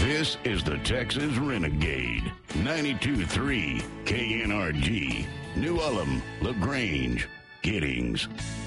This is the Texas Renegade. 92.3 KNRG. New Ulm, LaGrange, Giddings.